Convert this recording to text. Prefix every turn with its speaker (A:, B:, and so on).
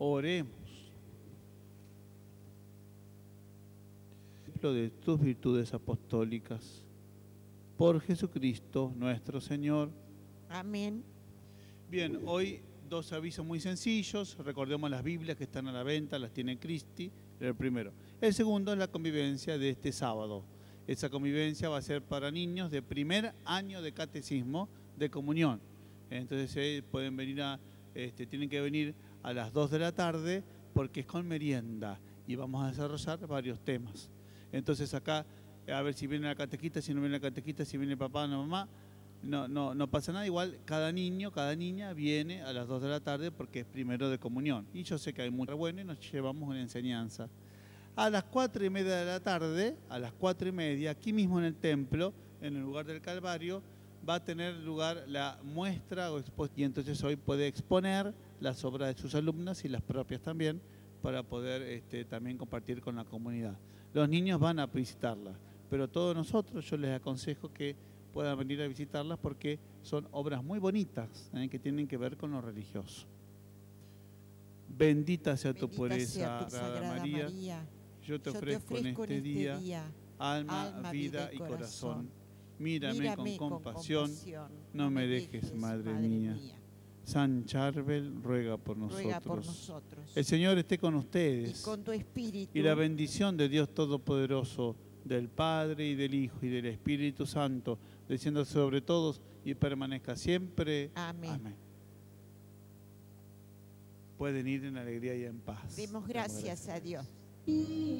A: Oremos. De tus virtudes apostólicas. Por Jesucristo nuestro Señor.
B: Amén.
A: Bien, hoy dos avisos muy sencillos. Recordemos las Biblias que están a la venta, las tiene Cristi, el primero. El segundo es la convivencia de este sábado. Esa convivencia va a ser para niños de primer año de catecismo de comunión. Entonces pueden venir tienen que venir a las 2 de la tarde porque es con merienda y vamos a desarrollar varios temas. Entonces acá, a ver si viene la catequista, si no viene la catequista, si viene papá o mamá, no pasa nada. Igual cada niño, cada niña viene a las 2 de la tarde porque es primero de comunión. Y yo sé que hay mucho bueno y nos llevamos una enseñanza. A las 4:30 de la tarde, a las 4:30, aquí mismo en el templo, en el lugar del Calvario, va a tener lugar la muestra y entonces hoy puede exponer las obras de sus alumnas y las propias también, para poder también compartir con la comunidad. Los niños van a visitarla, pero todos nosotros yo les aconsejo que puedan venir a visitarlas porque son obras muy bonitas que tienen que ver con lo religioso. Bendita sea tu pureza, Sagrada María. Yo te ofrezco en este día alma, vida y corazón. Mírame con compasión, no me dejes, Madre mía. San Charbel, ruega por nosotros. El Señor esté con ustedes.
B: Y con tu espíritu.
A: Y la bendición de Dios Todopoderoso, del Padre y del Hijo y del Espíritu Santo, descienda sobre todos y permanezca siempre.
B: Amén.
A: Amén. Pueden ir en alegría y en paz.
B: Demos gracias a Dios.